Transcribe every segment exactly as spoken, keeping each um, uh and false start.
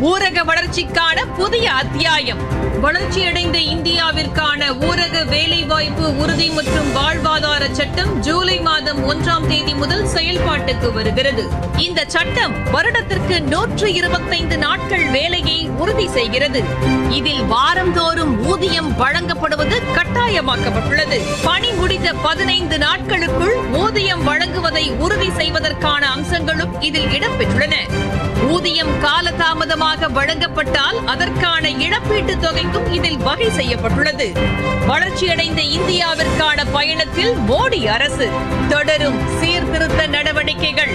ஊரக வளர்ச்சிக்கான புதிய அத்தியாயம். வளர்ச்சியடைந்த இந்தியாவிற்கான ஊரக வேலைவாய்ப்பு உறுதி மற்றும் வாழ்வாதார சட்டம் ஜூலை மாதம் ஒன்றாம் தேதி முதல் செயல்பாட்டுக்கு வருகிறது. இந்த சட்டம் வருடத்திற்கு நூற்று இருபத்தைந்து நாட்கள் வேலையை உறுதி செய்கிறது. இதில் வாரந்தோறும் ஊதியம் வழங்கப்படுவது கட்டாயமாக்கப்பட்டுள்ளது. பணி முடிந்த பதினைந்து நாட்களுக்குள் ஊதியம் வழங்குவதை உறுதி செய்வதற்கான அம்சங்களும் இதில் இடம்பெற்றுள்ளன. ஊதியம் காலதாமதமாக வழங்கப்பட்டால் அதற்கான இழப்பீட்டுத் தொகைக்கும் இதில் வகை செய்யப்பட்டுள்ளது. வளர்ச்சியடைந்த இந்தியாவிற்கான பயணத்தில் மோடி அரசு தொடரும் சீர்திருத்த நடவடிக்கைகள்.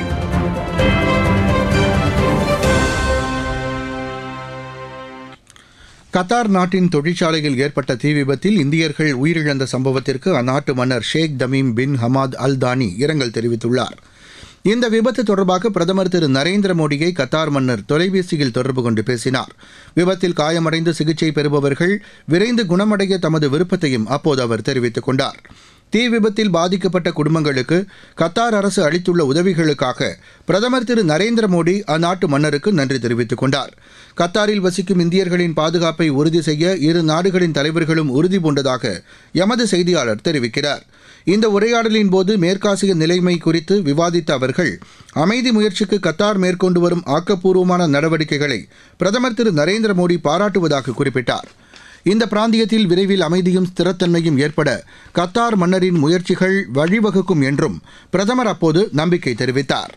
கத்தார் நாட்டின் தொழிற்சாலையில் ஏற்பட்ட தீ விபத்தில் இந்தியர்கள் உயிரிழந்த சம்பவத்திற்கு அந்நாட்டு மன்னர் ஷேக் தமீம் பின் ஹமாத் அல் தானி இரங்கல் தெரிவித்துள்ளார். இந்த விபத்து தொடர்பாக பிரதமர் திரு நரேந்திர மோடியை கத்தார் மன்னர் தொலைபேசியில் தொடர்பு கொண்டு பேசினார். விபத்தில் காயமடைந்து சிகிச்சை பெறுபவர்கள் விரைந்து குணமடைய தமது விருப்பத்தையும் அப்போது அவர் தெரிவித்துக் கொண்டார். தீ விபத்தில் பாதிக்கப்பட்ட குடும்பங்களுக்கு கத்தார் அரசு அளித்துள்ள உதவிகளுக்காக பிரதமர் திரு நரேந்திர மோடி அந்நாட்டு மன்னருக்கு நன்றி தெரிவித்துக் கொண்டார். கத்தாரில் வசிக்கும் இந்தியர்களின் பாதுகாப்பை உறுதி செய்ய இரு நாடுகளின் தலைவர்களும் உறுதி பூண்டதாக எமது செய்தியாளர் தெரிவிக்கிறார். இந்த உரையாடலின் போது மேற்காசிய நிலைமை குறித்து விவாதித்த அவர்கள் அமைதி முயற்சிக்கு கத்தார் மேற்கொண்டு வரும் ஆக்கப்பூர்வமான நடவடிக்கைகளை பிரதமர் திரு நரேந்திர மோடி பாராட்டுவதாக குறிப்பிட்டார். இந்த பிராந்தியத்தில் விரைவில் அமைதியும் ஸ்திரத்தன்மையும் ஏற்பட கத்தார் மன்னரின் முயற்சிகள் வழிவகுக்கும் என்றும் பிரதமர் அப்போது நம்பிக்கை தெரிவித்தார்.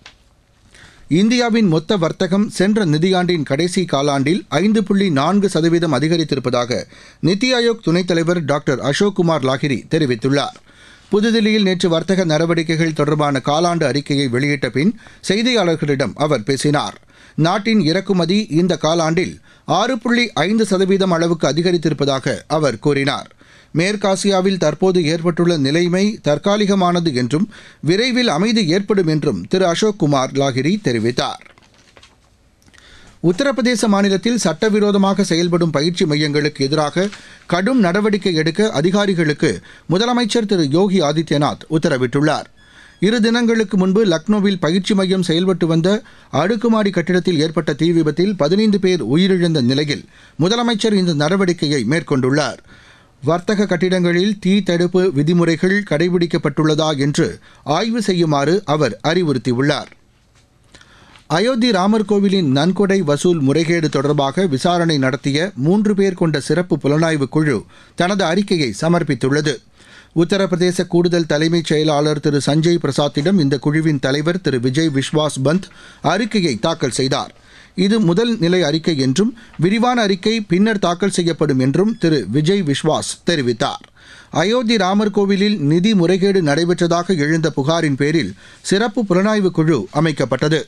இந்தியாவின் மொத்த வர்த்தகம் சென்ற நிதியாண்டின் கடைசி காலாண்டில் ஐந்து புள்ளி நான்கு சதவீதம் அதிகரித்திருப்பதாக நித்தி ஆயோக் துணைத் தலைவர் டாக்டர் அசோக் குமார் லாஹிரி தெரிவித்துள்ளார். புதுதில்லியில் நேற்று வர்த்தக நடவடிக்கைகள் தொடர்பான காலாண்டு அறிக்கையை வெளியிட்ட பின் செய்தியாளர்களிடம் அவர் பேசினார். நாட்டின் இறக்குமதி இந்த காலாண்டில் ஆறு புள்ளி ஐந்து சதவீதம் அளவுக்கு அதிகரித்திருப்பதாக அவர் கூறினார். மேற்காசியாவில் தற்போது ஏற்பட்டுள்ள நிலைமை தற்காலிகமானது என்றும் விரைவில் அமைதி ஏற்படும் என்றும் திரு அசோக் குமார் லாஹிரி தெரிவித்தார். உத்தரப்பிரதேச மாநிலத்தில் சட்டவிரோதமாக செயல்படும் பயிற்சி மையங்களுக்கு எதிராக கடும் நடவடிக்கை எடுக்க அதிகாரிகளுக்கு முதலமைச்சர் திரு யோகி ஆதித்யநாத் உத்தரவிட்டுள்ளார். இரு தினங்களுக்கு முன்பு லக்னோவில் பயிற்சி மையம் செயல்பட்டு வந்த அடுக்குமாடி கட்டிடத்தில் ஏற்பட்ட தீ விபத்தில் பதினைந்து பேர் உயிரிழந்த நிலையில் முதலமைச்சர் இந்த நடவடிக்கையை மேற்கொண்டுள்ளார். வர்த்தக கட்டிடங்களில் தீ தடுப்பு விதிமுறைகள் கடைபிடிக்கப்பட்டுள்ளதா என்று ஆய்வு செய்யுமாறு அவர் அறிவுறுத்தியுள்ளார். அயோத்தி ராமர் கோவிலின் நன்கொடை வசூல் முறைகேடு தொடர்பாக விசாரணை நடத்திய மூன்று பேர் கொண்ட சிறப்பு புலனாய்வு குழு தனது அறிக்கையை சமர்ப்பித்துள்ளது. உத்தரப்பிரதேச கூடுதல் தலைமைச் செயலாளர் திரு சஞ்சய் பிரசாத்திடம் இந்த குழுவின் தலைவர் திரு விஜய் விஸ்வாஸ் பந்த் அறிக்கையை தாக்கல் செய்தார். இது முதல் நிலை அறிக்கை என்றும் விரிவான அறிக்கை பின்னர் தாக்கல் செய்யப்படும் என்றும் திரு விஜய் விஸ்வாஸ் தெரிவித்தார். அயோத்தி ராமர் கோவிலில் நிதி முறைகேடு நடைபெற்றதாக எழுந்த புகாரின் பேரில் சிறப்பு புலனாய்வு குழு அமைக்கப்பட்டது.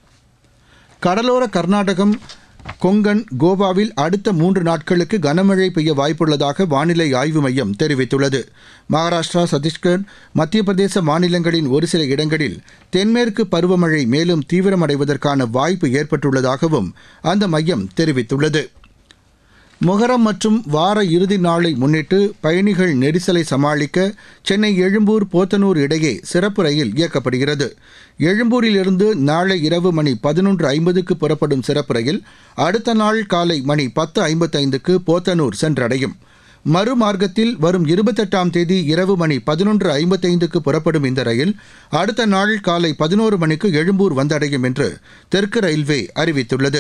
கடலோர கர்நாடகம், கொங்கன், கோவாவில் அடுத்த மூன்று நாட்களுக்கு கனமழை பெய்ய வாய்ப்புள்ளதாக வானிலை ஆய்வு மையம் தெரிவித்துள்ளது. மகாராஷ்டிரா, சத்தீஸ்கர், மத்திய பிரதேச மாநிலங்களின் ஒரு சில இடங்களில் தென்மேற்கு பருவமழை மேலும் தீவிரமடைவதற்கான வாய்ப்பு ஏற்பட்டுள்ளதாகவும் அந்த மையம் தெரிவித்துள்ளது. மொஹரம் மற்றும் வார இறுதி நாளை முன்னிட்டு பயணிகள் நெரிசலை சமாளிக்க சென்னை எழும்பூர் போத்தனூர் இடையே சிறப்பு ரயில் இயக்கப்படுகிறது. எழும்பூரிலிருந்து நாளை இரவு மணி பதினொன்று ஐம்பதுக்கு புறப்படும் சிறப்பு ரயில் அடுத்த நாள் காலை மணி பத்து ஐம்பத்தைந்துக்கு போத்தனூர் சென்றடையும். மறுமார்க்கத்தில் வரும் இருபத்தெட்டாம் தேதி இரவு மணி பதினொன்று ஐம்பத்தைந்துக்கு புறப்படும் இந்த ரயில் அடுத்த நாள் காலை பதினோரு மணிக்கு எழும்பூர் வந்தடையும் என்று தெற்கு ரயில்வே அறிவித்துள்ளது.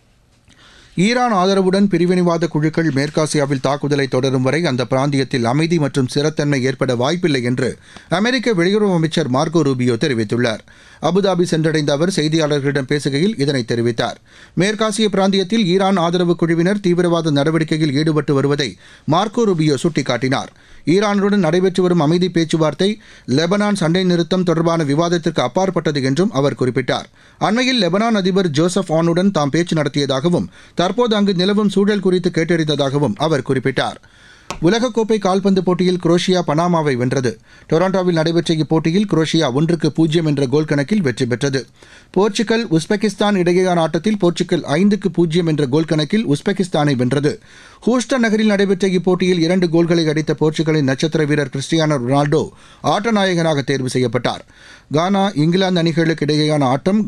ஈரான் ஆதரவுடன் பிரிவினைவாத குழுக்கள் மேற்காசியாவில் தாக்குதலை தொடரும் வரை அந்த பிராந்தியத்தில் அமைதி மற்றும் ஸ்திரத்தன்மை ஏற்பட வாய்ப்பில்லை என்று அமெரிக்க வெளியுறவு அமைச்சர் மார்கோ ரூபியோ தெரிவித்துள்ளார். அபுதாபி சென்றடைந்த அவர் செய்தியாளர்களிடம் பேசுகையில் இதனை தெரிவித்தார். மேற்காசிய பிராந்தியத்தில் ஈரான் ஆதரவு குழுவினர் தீவிரவாத நடவடிக்கையில் ஈடுபட்டு வருவதை மார்கோ ரூபியோ சுட்டிக்காட்டினார். ஈரானுடன் நடைபெற்று வரும் அமைதி பேச்சுவார்த்தை லெபனான் சண்டை நிறுத்தம் தொடர்பான விவாதத்திற்கு அப்பாற்பட்டது என்றும் அவர் குறிப்பிட்டார். அண்மையில் லெபனான் அதிபர் ஜோசப் ஆனுடன் தாம் பேச்சு நடத்தியதாகவும் தற்போது அங்கு நிலவும் சூழல் குறித்து கேட்டறிந்ததாகவும் அவர் குறிப்பிட்டார். உலகக்கோப்பை கால்பந்து போட்டியில் குரோஷியா பனாமாவை வென்றது. டொரண்டோவில் நடைபெற்ற இப்போட்டியில் குரோஷியா ஒன்றுக்கு பூஜ்ஜியம் என்ற கோல் கணக்கில் வெற்றி பெற்றது. போர்ச்சுகல் உஸ்பெகிஸ்தான் இடையேயான ஆட்டத்தில் போர்ச்சுகல் ஐந்துக்கு பூஜ்ஜியம் என்ற கோல் கணக்கில் உஸ்பெகிஸ்தானை வென்றது. ஹூஸ்டன் நகரில் நடைபெற்ற இப்போட்டியில் இரண்டு கோல்களை அடித்த போர்ச்சுகலின் நட்சத்திர வீரர் கிறிஸ்டியானோ ரொனால்டோ ஆட்ட நாயகனாக தேர்வு செய்யப்பட்டார். கானா, இங்கிலாந்து அணிகளுக்கு இடையேயான ஆட்டம்